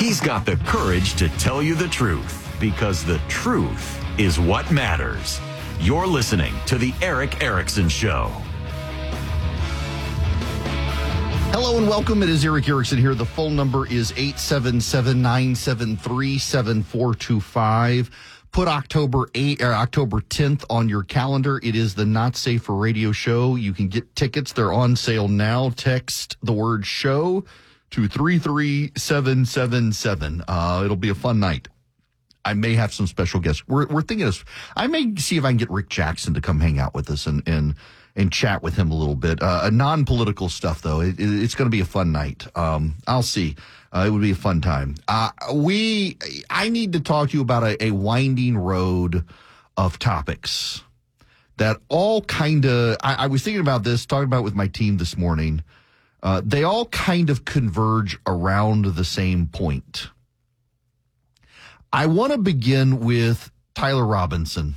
He's got the courage to tell you the truth, because the truth is what matters. You're listening to The Erick Erickson Show. Hello and welcome. It is Erick Erickson here. The phone number is 877-973-7425. Put October 10th on your calendar. It is the Not Safe for Radio show. You can get tickets. They're on sale now. Text the word show to 33777. It'll be a fun night. I may have some special guests. We're thinking of, I may see if I can get Rick Jackson to come hang out with us and chat with him a little bit. Non-political stuff, though. It's going to be a fun night. I'll see. It would be a fun time. I need to talk to you about a winding road of topics that all kind of, I was thinking about this, talking about it with my team this morning. They all kind of converge around the same point. I want to begin with Tyler Robinson.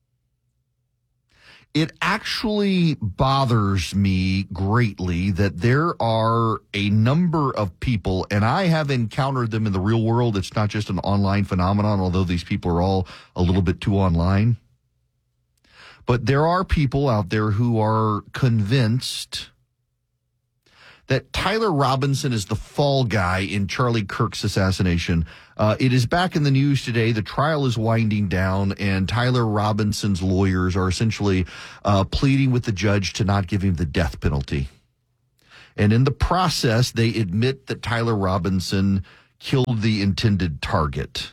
It actually bothers me greatly that there are a number of people, and I have encountered them in the real world. It's not just an online phenomenon, although these people are all a little bit too online. But there are people out there who are convinced that Tyler Robinson is the fall guy in Charlie Kirk's assassination. It is back in the news today. The trial is winding down, and Tyler Robinson's lawyers are essentially pleading with the judge to not give him the death penalty. And in the process, they admit that Tyler Robinson killed the intended target.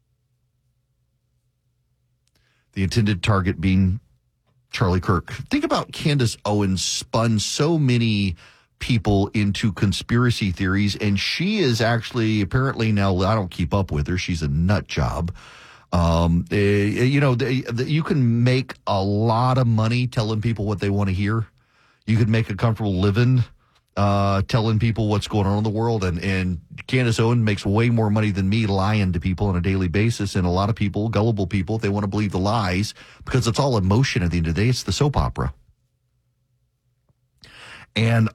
The intended target being Charlie Kirk. Think about Candace Owens spun so many people into conspiracy theories, and she is actually apparently now, I don't keep up with her, she's a nut job. You can make a lot of money telling people what they want to hear. You could make a comfortable living telling people what's going on in the world, and Candace Owens makes way more money than me lying to people on a daily basis. And a lot of people, gullible people, they want to believe the lies because it's all emotion at the end of the day. It's the soap opera. And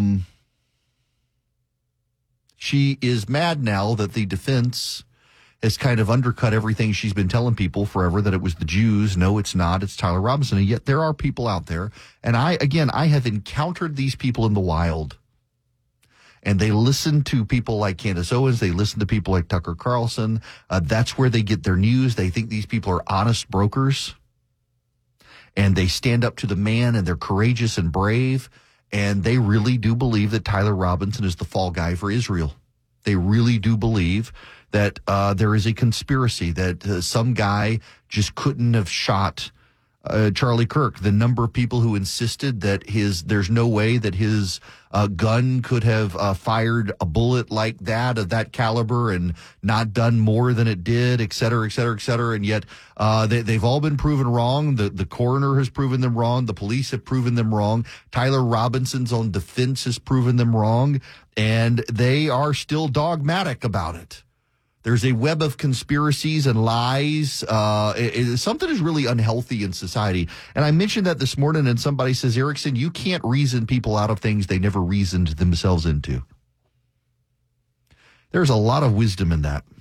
she is mad now that the defense has kind of undercut everything she's been telling people forever, that it was the Jews. No, it's not. It's Tyler Robinson. And yet there are people out there. And I have encountered these people in the wild. And they listen to people like Candace Owens. They listen to people like Tucker Carlson. That's where they get their news. They think these people are honest brokers. And they stand up to the man, and they're courageous and brave. And they really do believe that Tyler Robinson is the fall guy for Israel. They really do believe that there is a conspiracy, that some guy just couldn't have shot Charlie Kirk. The number of people who insisted that there's no way that his gun could have fired a bullet like that, of that caliber, and not done more than it did, et cetera, et cetera, et cetera. And yet they've all been proven wrong. The coroner has proven them wrong. The police have proven them wrong. Tyler Robinson's own defense has proven them wrong. And they are still dogmatic about it. There's a web of conspiracies and lies. Something is really unhealthy in society. And I mentioned that this morning, and somebody says, Erickson, you can't reason people out of things they never reasoned themselves into. There's a lot of wisdom in that.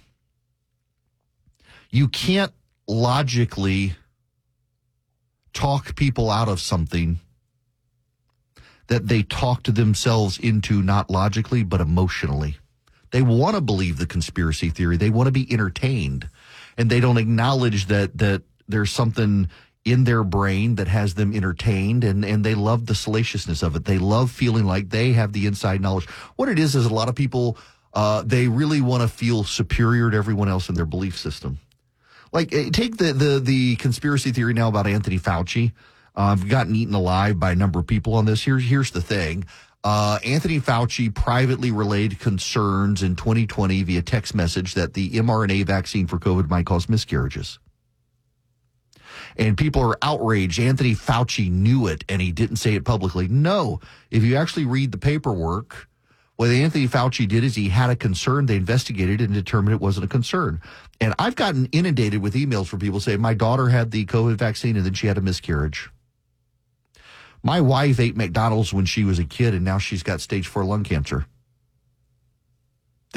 You can't logically talk people out of something that they talked themselves into, not logically, but emotionally. They want to believe the conspiracy theory. They want to be entertained. And they don't acknowledge that there's something in their brain that has them entertained, and they love the salaciousness of it. They love feeling like they have the inside knowledge. What it is a lot of people, they really want to feel superior to everyone else in their belief system. Like, take the conspiracy theory now about Anthony Fauci. I've gotten eaten alive by a number of people on this. Here's the thing. Anthony Fauci privately relayed concerns in 2020 via text message that the mRNA vaccine for COVID might cause miscarriages. And people are outraged. Anthony Fauci knew it, and he didn't say it publicly. No. If you actually read the paperwork, what Anthony Fauci did is he had a concern. They investigated and determined it wasn't a concern. And I've gotten inundated with emails from people saying, my daughter had the COVID vaccine and then she had a miscarriage. My wife ate McDonald's when she was a kid, and now she's got stage 4 lung cancer.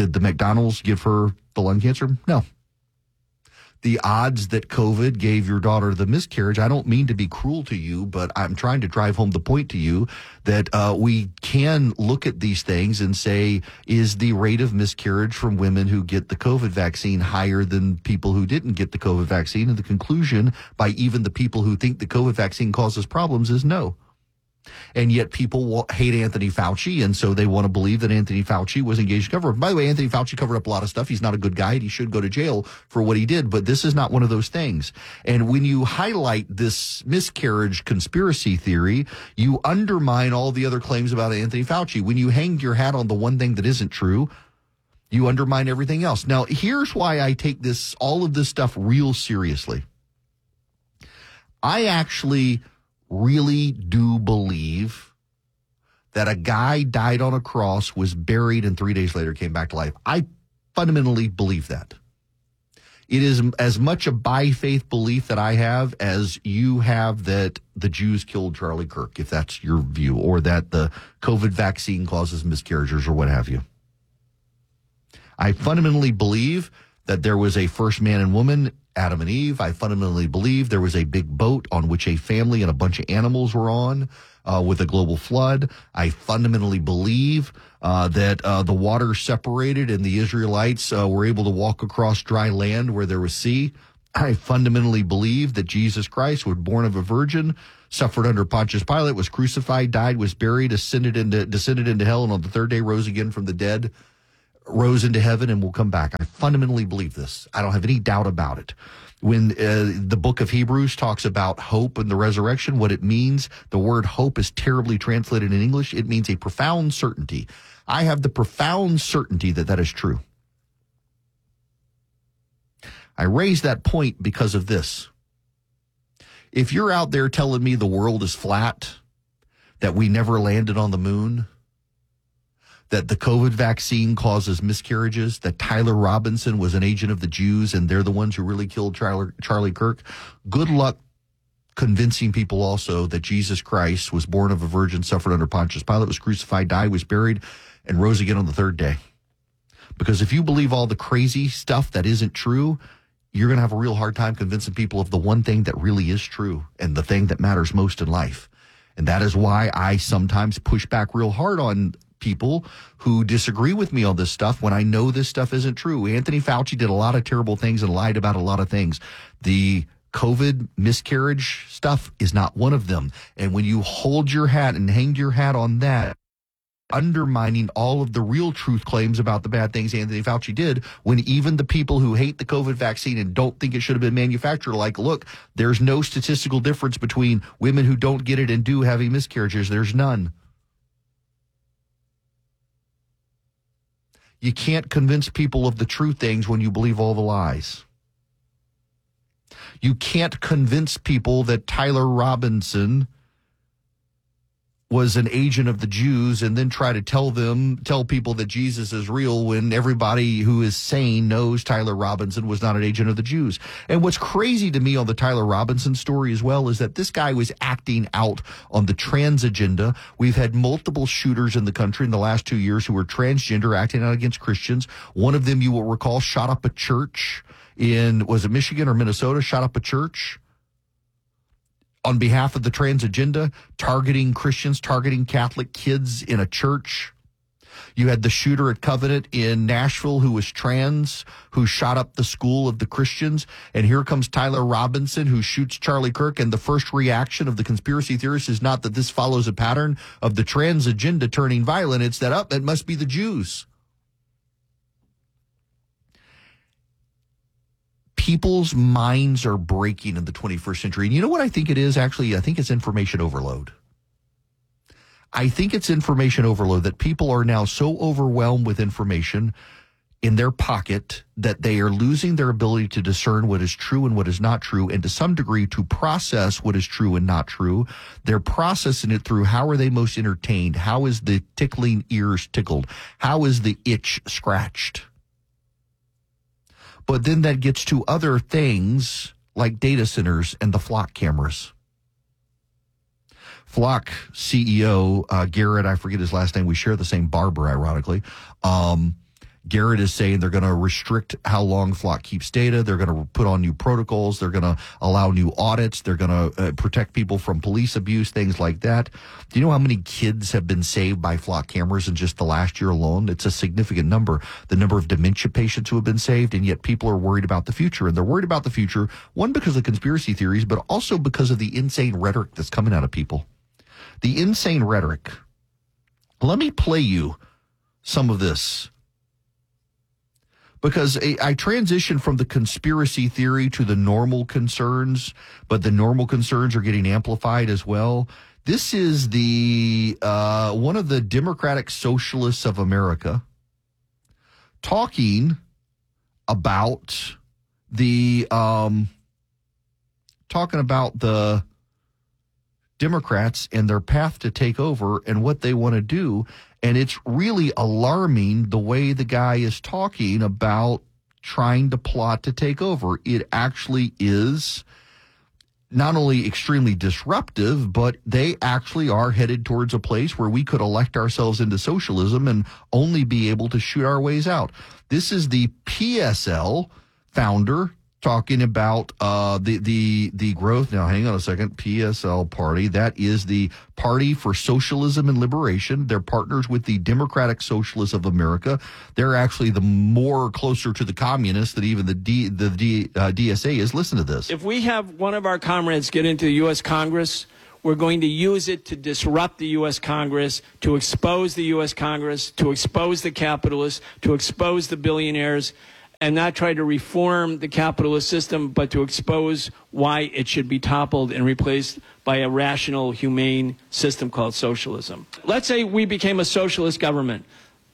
Did the McDonald's give her the lung cancer? No. The odds that COVID gave your daughter the miscarriage, I don't mean to be cruel to you, but I'm trying to drive home the point to you that we can look at these things and say, is the rate of miscarriage from women who get the COVID vaccine higher than people who didn't get the COVID vaccine? And the conclusion by even the people who think the COVID vaccine causes problems is no. And yet people hate Anthony Fauci, and so they want to believe that Anthony Fauci was engaged in cover-up. By the way, Anthony Fauci covered up a lot of stuff. He's not a good guy, and he should go to jail for what he did, but this is not one of those things. And when you highlight this miscarriage conspiracy theory, you undermine all the other claims about Anthony Fauci. When you hang your hat on the one thing that isn't true, you undermine everything else. Now, here's why I take all of this stuff real seriously. I actually really do believe that a guy died on a cross, was buried, and 3 days later came back to life. I fundamentally believe that. It is as much a by faith belief that I have as you have that the Jews killed Charlie Kirk, if that's your view, or that the COVID vaccine causes miscarriages or what have you. I fundamentally believe that there was a first man and woman, Adam and Eve. I fundamentally believe there was a big boat on which a family and a bunch of animals were on with a global flood. I fundamentally believe that the water separated and the Israelites were able to walk across dry land where there was sea. I fundamentally believe that Jesus Christ was born of a virgin, suffered under Pontius Pilate, was crucified, died, was buried, descended into hell, and on the third day rose again from the dead, rose into heaven, and will come back. I fundamentally believe this. I don't have any doubt about it. When the book of Hebrews talks about hope and the resurrection, what it means, the word hope is terribly translated in English. It means a profound certainty. I have the profound certainty that that is true. I raise that point because of this. If you're out there telling me the world is flat, that we never landed on the moon, that the COVID vaccine causes miscarriages, that Tyler Robinson was an agent of the Jews and they're the ones who really killed Charlie Kirk, good luck convincing people also that Jesus Christ was born of a virgin, suffered under Pontius Pilate, was crucified, died, was buried, and rose again on the third day. Because if you believe all the crazy stuff that isn't true, you're going to have a real hard time convincing people of the one thing that really is true and the thing that matters most in life. And that is why I sometimes push back real hard on people who disagree with me on this stuff when I know this stuff isn't true. Anthony Fauci did a lot of terrible things and lied about a lot of things. The COVID miscarriage stuff is not one of them. And when you hold your hat and hang your hat on that, undermining all of the real truth claims about the bad things Anthony Fauci did, when even the people who hate the COVID vaccine and don't think it should have been manufactured, like, look, there's no statistical difference between women who don't get it and do having miscarriages. There's none. You can't convince people of the true things when you believe all the lies. You can't convince people that Tyler Robinson was an agent of the Jews and then try to tell people that Jesus is real when everybody who is sane knows Tyler Robinson was not an agent of the Jews. And what's crazy to me on the Tyler Robinson story as well is that this guy was acting out on the trans agenda. We've had multiple shooters in the country in the last 2 years who were transgender, acting out against Christians. One of them, you will recall, shot up a church was it Michigan or Minnesota, shot up a church on behalf of the trans agenda, targeting Christians, targeting Catholic kids in a church. You had the shooter at Covenant in Nashville who was trans, who shot up the school of the Christians. And here comes Tyler Robinson, who shoots Charlie Kirk. And the first reaction of the conspiracy theorists is not that this follows a pattern of the trans agenda turning violent. It's that, it must be the Jews. People's minds are breaking in the 21st century. And you know what I think it is, actually? I think it's information overload. I think it's information overload, that people are now so overwhelmed with information in their pocket that they are losing their ability to discern what is true and what is not true, and to some degree to process what is true and not true. They're processing it through how are they most entertained? How is the tickling ears tickled? How is the itch scratched? But then that gets to other things like data centers and the Flock cameras. Flock CEO, Garrett, I forget his last name. We share the same barber, ironically. Garrett is saying they're going to restrict how long Flock keeps data. They're going to put on new protocols. They're going to allow new audits. They're going to protect people from police abuse, things like that. Do you know how many kids have been saved by Flock cameras in just the last year alone? It's a significant number. The number of dementia patients who have been saved, and yet people are worried about the future. And they're worried about the future, one, because of conspiracy theories, but also because of the insane rhetoric that's coming out of people. The insane rhetoric. Let me play you some of this, because I transitioned from the conspiracy theory to the normal concerns, but the normal concerns are getting amplified as well. This is the one of the Democratic Socialists of America talking about the Democrats and their path to take over and what they want to do. And it's really alarming the way the guy is talking about trying to plot to take over. It actually is not only extremely disruptive, but they actually are headed towards a place where we could elect ourselves into socialism and only be able to shoot our ways out. This is the PSL founder talking about the growth. Now, hang on a second. PSL party. That is the Party for Socialism and Liberation. They're partners with the Democratic Socialists of America. They're actually the more closer to the communists than even the DSA is. Listen to this. If we have one of our comrades get into the U.S. Congress, we're going to use it to disrupt the U.S. Congress, to expose the U.S. Congress, to expose the capitalists, to expose the billionaires, and not try to reform the capitalist system, but to expose why it should be toppled and replaced by a rational, humane system called socialism. Let's say we became a socialist government.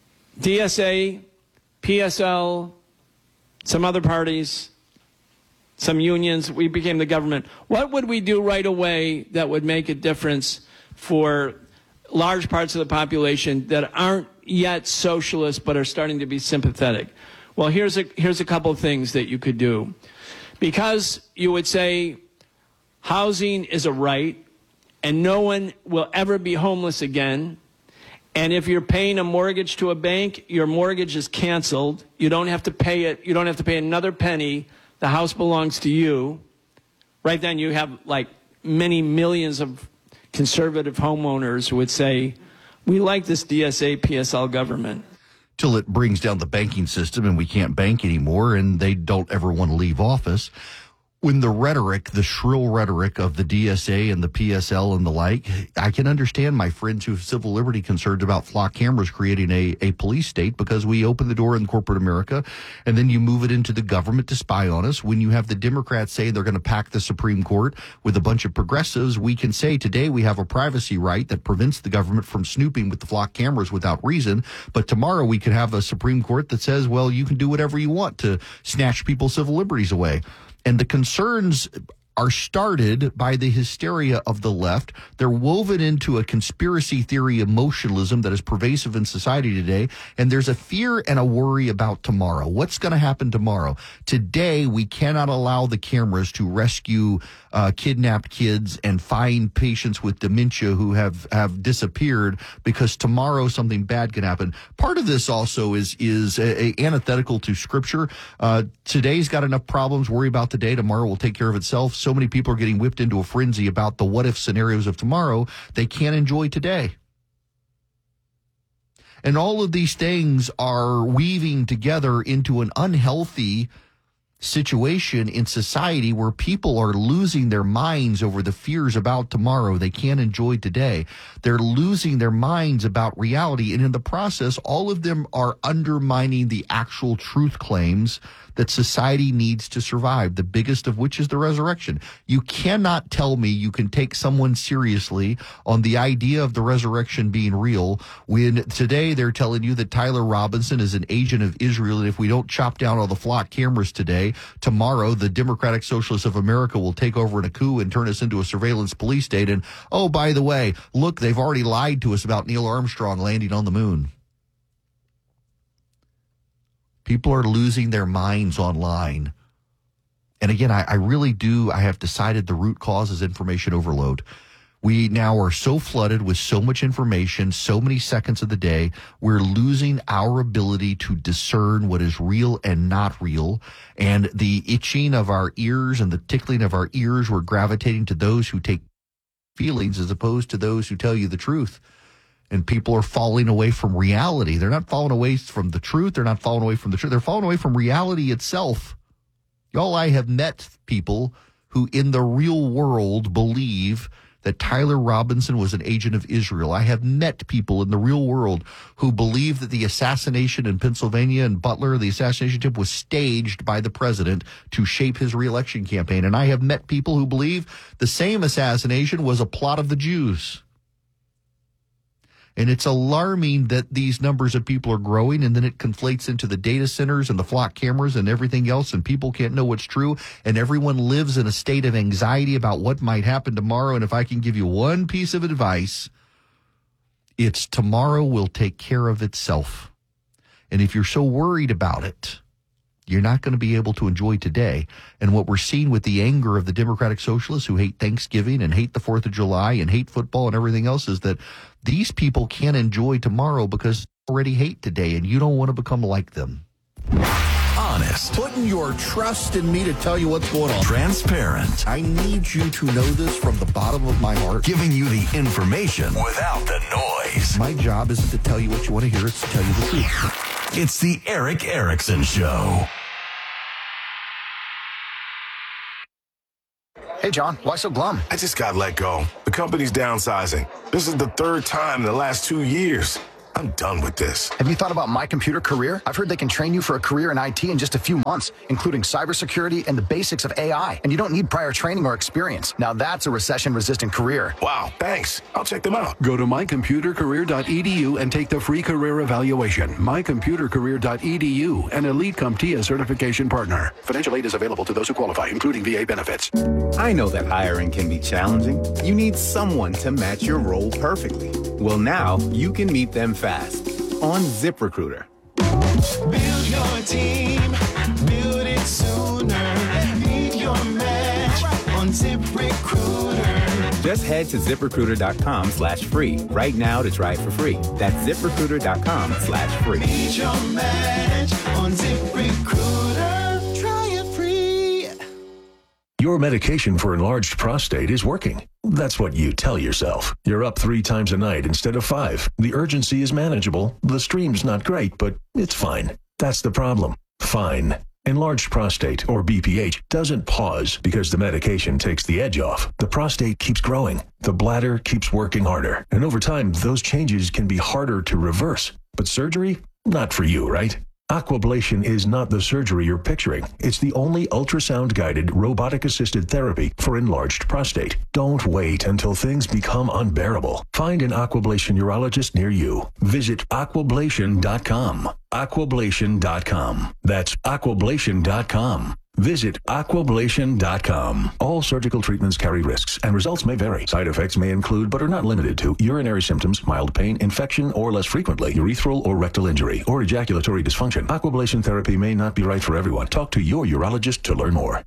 DSA, PSL, some other parties, some unions, we became the government. What would we do right away that would make a difference for large parts of the population that aren't yet socialist but are starting to be sympathetic? Well, here's a couple of things that you could do. Because you would say housing is a right and no one will ever be homeless again. And if you're paying a mortgage to a bank, your mortgage is canceled. You don't have to pay it. You don't have to pay another penny. The house belongs to you. Right then you have like many millions of conservative homeowners who would say, we like this DSA PSL government. Till it brings down the banking system and we can't bank anymore and they don't ever want to leave office. When the rhetoric, the shrill rhetoric of the DSA and the PSL and the like, I can understand my friends who have civil liberty concerns about Flock cameras creating a police state, because we open the door in corporate America and then you move it into the government to spy on us. When you have the Democrats say they're going to pack the Supreme Court with a bunch of progressives, we can say today we have a privacy right that prevents the government from snooping with the Flock cameras without reason. But tomorrow we could have a Supreme Court that says, well, you can do whatever you want to snatch people's civil liberties away. And the concerns are started by the hysteria of the left. They're woven into a conspiracy theory emotionalism that is pervasive in society today. And there's a fear and a worry about tomorrow. What's going to happen tomorrow? Today, we cannot allow the cameras to rescue kidnapped kids and find patients with dementia who have disappeared, because tomorrow something bad can happen. Part of this also is antithetical to Scripture. Today's got enough problems. Worry about today. Tomorrow will take care of itself. So many people are getting whipped into a frenzy about the what-if scenarios of tomorrow. They can't enjoy today. And all of these things are weaving together into an unhealthy situation in society where people are losing their minds over the fears about tomorrow. They can't enjoy today. They're losing their minds about reality. And in the process, all of them are undermining the actual truth claims that society needs to survive, the biggest of which is the resurrection. You cannot tell me you can take someone seriously on the idea of the resurrection being real when today they're telling you that Tyler Robinson is an agent of Israel, and if we don't chop down all the Flock cameras today, tomorrow the Democratic Socialists of America will take over in a coup and turn us into a surveillance police state. And, oh, by the way, look, they've already lied to us about Neil Armstrong landing on the moon. People are losing their minds online. And again, I really do. I have decided the root cause is information overload. We now are so flooded with so much information, so many seconds of the day, we're losing our ability to discern what is real and not real. And the itching of our ears and the tickling of our ears, we're gravitating to those who take feelings as opposed to those who tell you the truth. And people are falling away from reality. They're not falling away from the truth. They're not falling away from the truth. They're falling away from reality itself. Y'all, I have met people who in the real world believe that Tyler Robinson was an agent of Israel. I have met people in the real world who believe that the assassination in Pennsylvania and Butler, the assassination attempt, was staged by the president to shape his reelection campaign. And I have met people who believe the same assassination was a plot of the Jews. And it's alarming that these numbers of people are growing, and then it conflates into the data centers and the flock cameras and everything else, and people can't know what's true, and everyone lives in a state of anxiety about what might happen tomorrow. And if I can give you one piece of advice, it's tomorrow will take care of itself. And if you're so worried about it, you're not going to be able to enjoy today. And what we're seeing with the anger of the Democratic Socialists who hate Thanksgiving and hate the 4th of July and hate football and everything else is that these people can't enjoy tomorrow because they already hate today, and you don't want to become like them. Honest. Putting your trust in me to tell you what's going on. Transparent. I need you to know this from the bottom of my heart. Giving you the information without the noise. My job isn't to tell you what you want to hear, it's to tell you the truth. It's the Eric Erickson Show. Hey, John, why so glum? I just got let go. The company's downsizing. This is the third time in the last 2 years. I'm done with this. Have you thought about My Computer Career? I've heard they can train you for a career in IT in just a few months, including cybersecurity and the basics of AI. And you don't need prior training or experience. Now that's a recession-resistant career. Wow, thanks. I'll check them out. Go to mycomputercareer.edu and take the free career evaluation. Mycomputercareer.edu, an Elite CompTIA certification partner. Financial aid is available to those who qualify, including VA benefits. I know that hiring can be challenging. You need someone to match your role perfectly. Well, now you can meet them fast on ZipRecruiter. Build your team, build it sooner. Meet your match on ZipRecruiter. Just head to ZipRecruiter.com/free right now to try it for free. That's ZipRecruiter.com/free. Meet your match on ZipRecruiter. Try it free. Your medication for enlarged prostate is working. That's what you tell yourself. You're up 3 times a night instead of 5. The urgency is manageable. The stream's not great, but it's fine. That's the problem. Fine. Enlarged prostate, or BPH, doesn't pause because the medication takes the edge off. The prostate keeps growing. The bladder keeps working harder. And over time, those changes can be harder to reverse. But surgery? Not for you, right? Aquablation is not the surgery you're picturing. It's the only ultrasound-guided, robotic-assisted therapy for enlarged prostate. Don't wait until things become unbearable. Find an Aquablation urologist near you. Visit aquablation.com. Aquablation.com. That's aquablation.com. Visit aquablation.com. All surgical treatments carry risks, and results may vary. Side effects may include, but are not limited to, urinary symptoms, mild pain, infection, or less frequently, urethral or rectal injury, or ejaculatory dysfunction. Aquablation therapy may not be right for everyone. Talk to your urologist to learn more.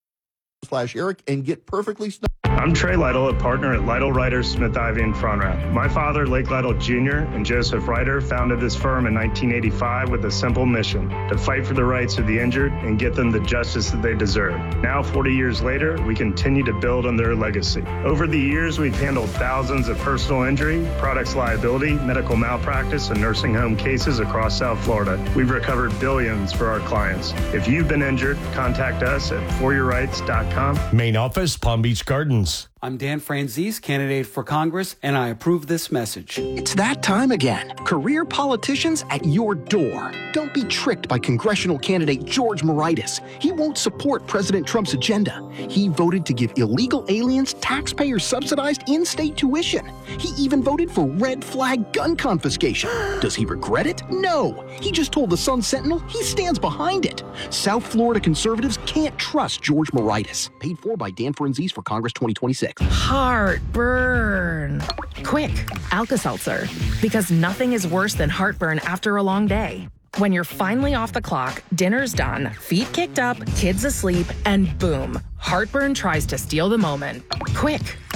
/Eric and get perfectly snug. I'm Trey Lytle, a partner at Lytle Ryder, Smith Ivy, and Fronrath. My father, Lake Lytle Jr., and Joseph Ryder founded this firm in 1985 with a simple mission: to fight for the rights of the injured and get them the justice that they deserve. Now, 40 years later, we continue to build on their legacy. Over the years, we've handled thousands of personal injury, products liability, medical malpractice, and nursing home cases across South Florida. We've recovered billions for our clients. If you've been injured, contact us at foryourrights.com. Main office, Palm Beach Gardens. I'm Dan Franzese, candidate for Congress, and I approve this message. It's that time again. Career politicians at your door. Don't be tricked by congressional candidate George Moraitis. He won't support President Trump's agenda. He voted to give illegal aliens taxpayer-subsidized in-state tuition. He even voted for red flag gun confiscation. Does he regret it? No. He just told the Sun Sentinel he stands behind it. South Florida conservatives can't trust George Moraitis. Paid for by Dan Franzese for Congress 2026. Heartburn. Quick, Alka-Seltzer. Because nothing is worse than heartburn after a long day. When you're finally off the clock, dinner's done, feet kicked up, kids asleep, and boom, heartburn tries to steal the moment. Quick,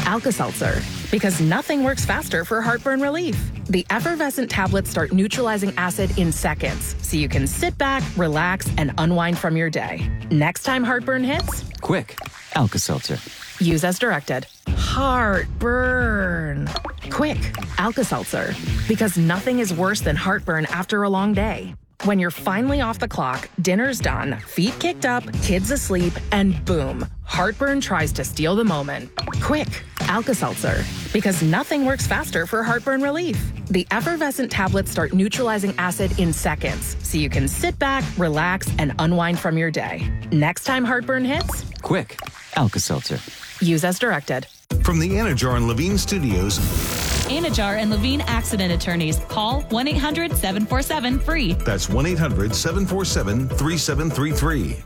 Alka-Seltzer, because nothing works faster for heartburn relief. The effervescent tablets start neutralizing acid in seconds, so you can sit back, relax, and unwind from your day. Next time heartburn hits, quick, Alka-Seltzer. Use as directed. Heartburn. Quick, Alka-Seltzer, because nothing is worse than heartburn after a long day. When you're finally off the clock, dinner's done, feet kicked up, kids asleep, and boom, heartburn tries to steal the moment. Quick, Alka-Seltzer, because nothing works faster for heartburn relief. The effervescent tablets start neutralizing acid in seconds, so you can sit back, relax, and unwind from your day. Next time heartburn hits, quick, Alka-Seltzer. Use as directed. From the Anajar and Levine Studios. Anajar and Levine Accident Attorneys. Call 1-800-747-FREE. That's 1-800-747-3733.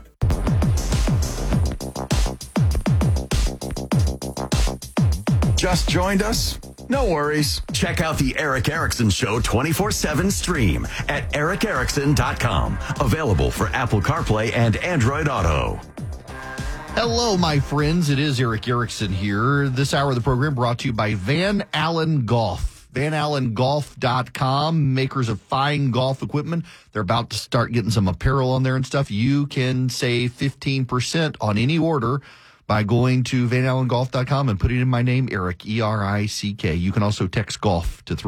Just joined us? No worries. Check out the Eric Erickson Show 24/7 stream at ericerickson.com. Available for Apple CarPlay and Android Auto. Hello, my friends. It is Eric Erickson here. This hour of the program brought to you by Van Allen Golf. VanAllenGolf.com, makers of fine golf equipment. They're about to start getting some apparel on there and stuff. You can save 15% on any order by going to VanAllenGolf.com and putting in my name, Eric, E-R-I-C-K. You can also text golf to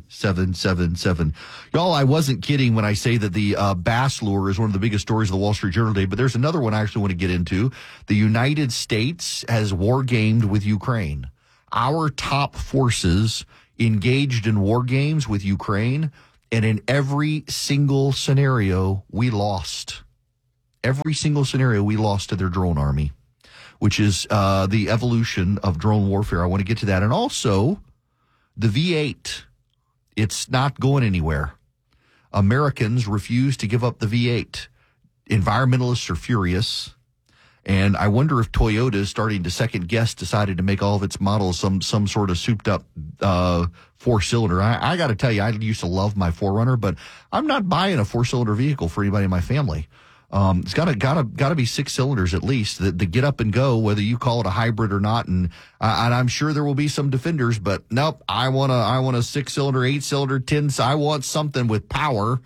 33777. Y'all, I wasn't kidding when I say that the bass lure is one of the biggest stories of the Wall Street Journal today, but there's another one I actually want to get into. The United States has war gamed with Ukraine. Our top forces engaged in war games with Ukraine, and in every single scenario, we lost. Every single scenario, we lost to their drone army, which is the evolution of drone warfare. I want to get to that. And also, the V-8, it's not going anywhere. Americans refuse to give up the V-8. Environmentalists are furious. And I wonder if Toyota is starting to second guess, decided to make all of its models some sort of souped up four-cylinder. I got to tell you, I used to love my 4Runner, but I'm not buying a four-cylinder vehicle for anybody in my family. It's gotta be 6 cylinders at least. The get up and go, whether you call it a hybrid or not, and I'm sure there will be some defenders, but nope. I want a 6-cylinder, 8-cylinder, 10. I want something with power.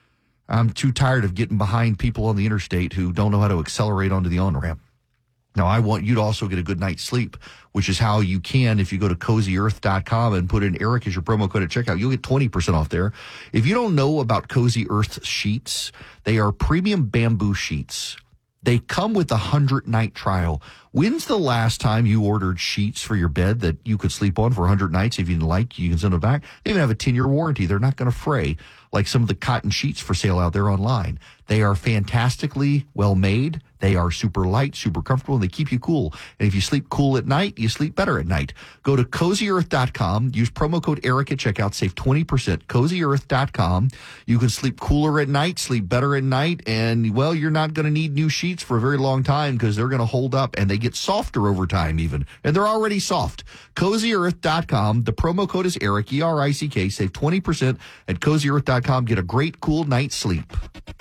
I'm too tired of getting behind people on the interstate who don't know how to accelerate onto the on-ramp. Now, I want you to also get a good night's sleep, which is how you can if you go to CozyEarth.com and put in Eric as your promo code at checkout. You'll get 20% off there. If you don't know about Cozy Earth sheets, they are premium bamboo sheets. They come with a 100-night trial. When's the last time you ordered sheets for your bed that you could sleep on for 100 nights? If you didn't like, you can send them back. They even have a 10-year warranty. They're not going to fray like some of the cotton sheets for sale out there online. They are fantastically well made. They are super light, super comfortable, and they keep you cool. And if you sleep cool at night, you sleep better at night. Go to CozyEarth.com. Use promo code Eric at checkout. Save 20%. CozyEarth.com. You can sleep cooler at night, sleep better at night, and, well, you're not going to need new sheets for a very long time because they're going to hold up, and they get softer over time even. And they're already soft. CozyEarth.com. The promo code is Eric, E-R-I-C-K. Save 20% at CozyEarth.com. Get a great, cool night's sleep.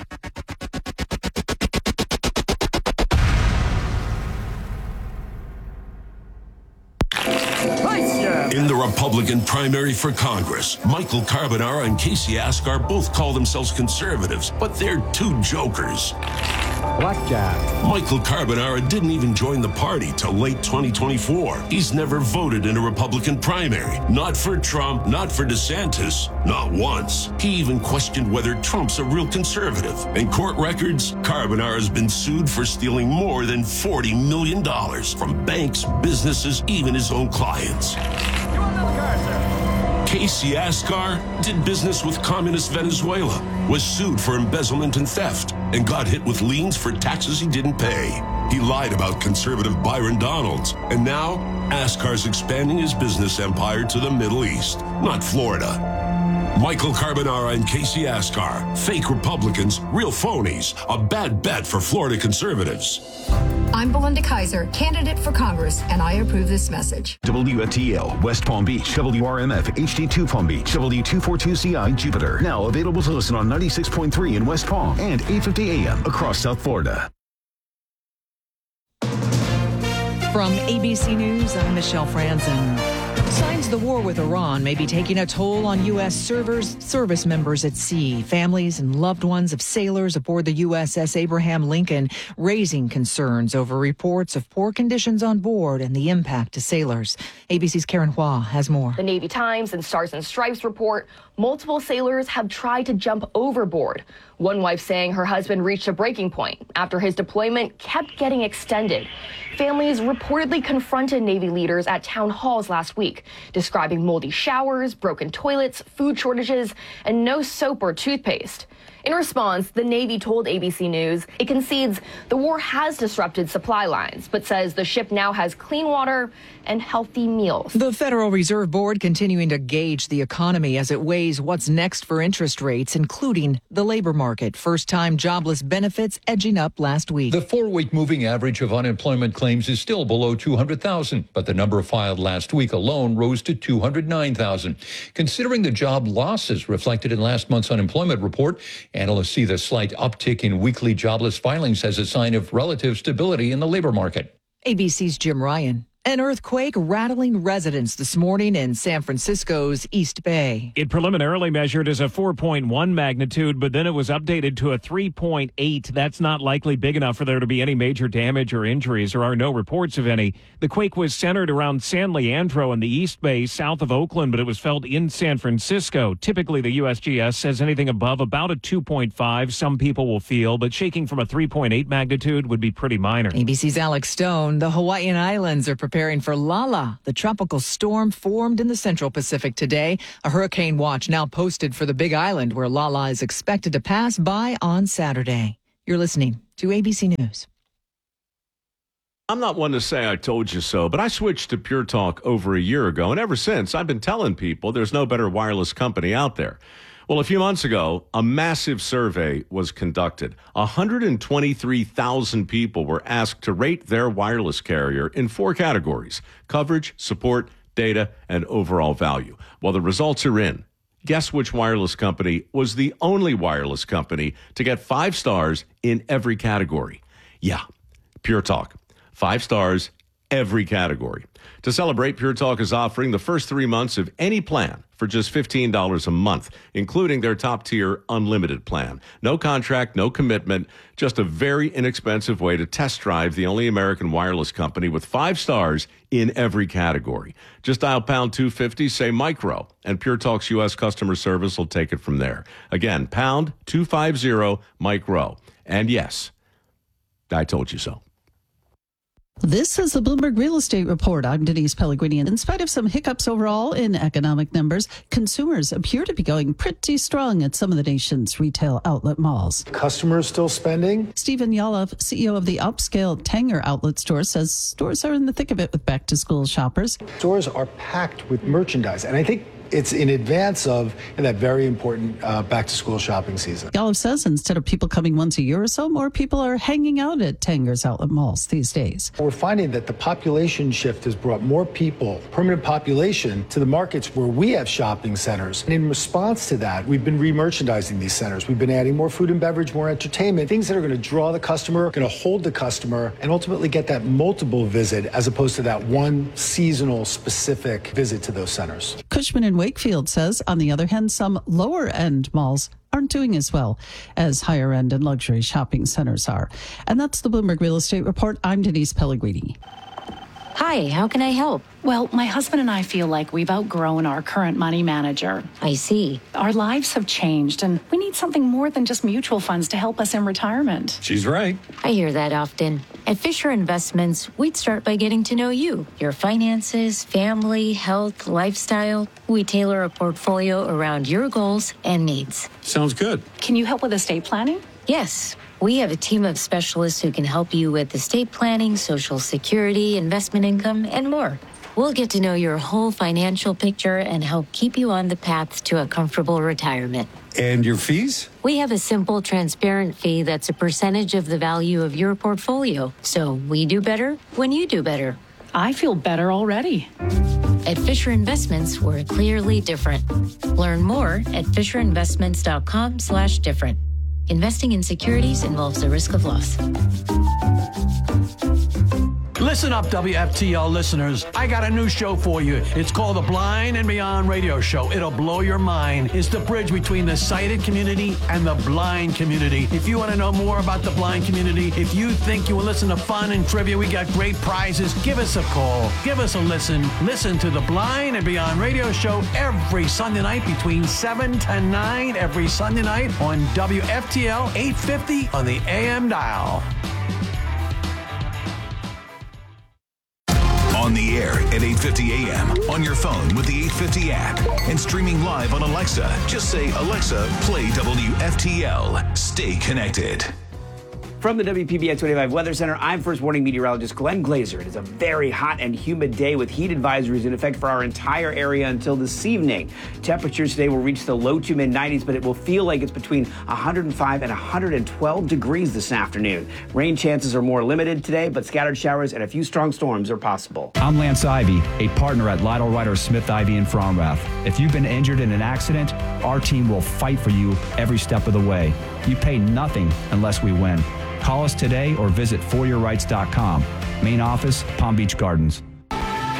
In the Republican primary for Congress, Michael Carbonara and Casey Askar both call themselves conservatives, but they're two jokers. Blackjack. Michael Carbonara didn't even join the party till late 2024. He's never voted in a Republican primary. Not for Trump, not for DeSantis, not once. He even questioned whether Trump's a real conservative. In court records, Carbonara's been sued for stealing more than $40 million from banks, businesses, even his own clients. Casey Askar did business with communist Venezuela, was sued for embezzlement and theft, and got hit with liens for taxes he didn't pay. He lied about conservative Byron Donalds, and now Askar's expanding his business empire to the Middle East, not Florida. Michael Carbonara and Casey Askar, fake Republicans, real phonies, a bad bet for Florida conservatives. I'm Belinda Kaiser, candidate for Congress, and I approve this message. WFTL, West Palm Beach, WRMF, HD2 Palm Beach, W242CI, Jupiter. Now available to listen on 96.3 in West Palm and 850 AM across South Florida. From ABC News, I'm Michelle Franzen. Signs the war with Iran may be taking a toll on U.S. service members at sea. Families and loved ones of sailors aboard the USS Abraham Lincoln raising concerns over reports of poor conditions on board and the impact to sailors. ABC's Karen Hua has more. The Navy Times and Stars and Stripes report multiple sailors have tried to jump overboard. One wife saying her husband reached a breaking point after his deployment kept getting extended. Families reportedly confronted Navy leaders at town halls last week, describing moldy showers, broken toilets, food shortages, and no soap or toothpaste. In response, the Navy told ABC News it concedes the war has disrupted supply lines, but says the ship now has clean water and healthy meals. The Federal Reserve Board continuing to gauge the economy as it weighs what's next for interest rates, including the labor market. First-time jobless benefits edging up last week. The 4-week moving average of unemployment claims is still below 200,000, but the number filed last week alone rose to 209,000. Considering the job losses reflected in last month's unemployment report, analysts see the slight uptick in weekly jobless filings as a sign of relative stability in the labor market. ABC's Jim Ryan. An earthquake rattling residents this morning in San Francisco's East Bay. It preliminarily measured as a 4.1 magnitude, but then it was updated to a 3.8. That's not likely big enough for there to be any major damage or injuries. There are no reports of any. The quake was centered around San Leandro in the East Bay, south of Oakland, but it was felt in San Francisco. Typically, the USGS says anything above about a 2.5 some people will feel, but shaking from a 3.8 magnitude would be pretty minor. ABC's Alex Stone. The Hawaiian Islands are preparing for Lala. The tropical storm formed in the Central Pacific today. A hurricane watch now posted for the Big Island, where Lala is expected to pass by on Saturday. You're listening to ABC News. I'm not one to say I told you so, but I switched to Pure Talk over a year ago, and ever since, I've been telling people there's no better wireless company out there. Well, a few months ago, a massive survey was conducted. 123,000 people were asked to rate their wireless carrier in 4 categories: coverage, support, data, and overall value. Well, the results are in. Guess which wireless company was the only wireless company to get 5 stars in every category? Yeah, Pure Talk. 5 stars, every category. To celebrate, Pure Talk is offering the first 3 months of any plan for just $15 a month, including their top-tier unlimited plan. No contract, no commitment, just a very inexpensive way to test drive the only American wireless company with 5 stars in every category. Just dial pound 250, say micro, and Pure Talk's U.S. customer service will take it from there. Again, pound 250 micro. And yes, I told you so. This is the Bloomberg Real Estate Report. I'm Denise Pellegrini. And in spite of some hiccups overall in economic numbers, consumers appear to be going pretty strong at some of the nation's retail outlet malls. Customers still spending? Stephen Yalof, CEO of the upscale Tanger outlet store, says stores are in the thick of it with back-to-school shoppers. Stores are packed with merchandise, and I think it's in advance of that very important back-to-school shopping season. Yalof says instead of people coming once a year or so, more people are hanging out at Tanger's outlet malls these days. We're finding that the population shift has brought more people, permanent population, to the markets where we have shopping centers. And in response to that, we've been re-merchandising these centers. We've been adding more food and beverage, more entertainment, things that are going to draw the customer, going to hold the customer, and ultimately get that multiple visit as opposed to that one seasonal specific visit to those centers. Cushman & Wakefield says, on the other hand, some lower-end malls aren't doing as well as higher-end and luxury shopping centers are. And that's the Bloomberg Real Estate Report. I'm Denise Pellegrini. Hi, how can I help? Well, my husband and I feel like we've outgrown our current money manager. I see. Our lives have changed, and we need something more than just mutual funds to help us in retirement. She's right. I hear that often. At Fisher Investments, we'd start by getting to know you, your finances, family, health, lifestyle. We tailor a portfolio around your goals and needs. Sounds good. Can you help with estate planning? Yes. We have a team of specialists who can help you with estate planning, Social Security, investment income, and more. We'll get to know your whole financial picture and help keep you on the path to a comfortable retirement. And your fees? We have a simple, transparent fee that's a percentage of the value of your portfolio. So we do better when you do better. I feel better already. At Fisher Investments, we're clearly different. Learn more at FisherInvestments.com/different. Investing in securities involves the risk of loss. Listen Listen up, WFTL listeners. I got a new show for you. It's called The Blind and Beyond Radio Show. It'll blow your mind. It's the bridge between the sighted community and the blind community. If you want to know more about the blind community, if you think you will listen to fun and trivia, we got great prizes. Give us a call. Give us a listen. Listen to The Blind and Beyond Radio Show every Sunday night between 7 to 9 every Sunday night on WFTL 850 on the AM dial. On the air at 8:50 a.m. on your phone with the 850 app and streaming live on Alexa. Just say, Alexa, play WFTL. Stay connected. From the WPBX 25 Weather Center, I'm First Warning meteorologist Glenn Glazer. It is a very hot and humid day with heat advisories in effect for our entire area until this evening. Temperatures today will reach the low to mid-90s, but it will feel like it's between 105 and 112 degrees this afternoon. Rain chances are more limited today, but scattered showers and a few strong storms are possible. I'm Lance Ivy, a partner at Lytle Ryder Smith Ivy in Fromrath. If you've been injured in an accident, our team will fight for you every step of the way. You pay nothing unless we win. Call us today or visit foryourrights.com. Main office, Palm Beach Gardens.